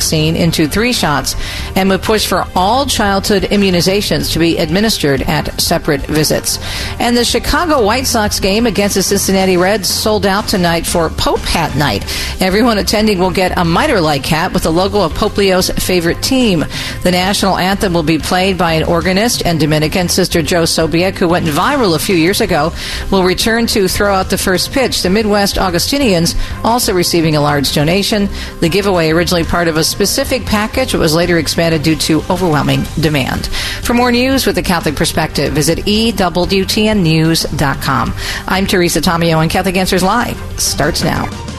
vaccine into 3 shots and would push for all childhood immunizations to be administered at separate visits. And the Chicago White Sox game against the Cincinnati Reds sold out tonight for Pope Hat Night. Everyone attending will get a mitre-like hat with the logo of Pope Leo's favorite team. The national anthem will be played by an organist, and Dominican Sister Joe Sobiek, who went viral a few years ago, will return to throw out the first pitch. The Midwest Augustinians also receiving a large donation. The giveaway, originally part of a specific package, was later expanded due to overwhelming demand. For more news with the Catholic perspective, visit EWTNnews.com. I'm Teresa Tomeo, and Catholic Answers Live starts now.